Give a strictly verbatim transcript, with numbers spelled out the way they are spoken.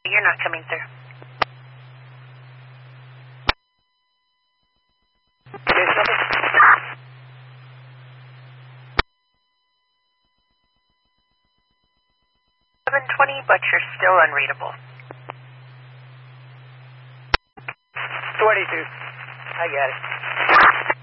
You're not coming through. Case number? seven twenty, but you're still unreadable. twenty-two. I got it.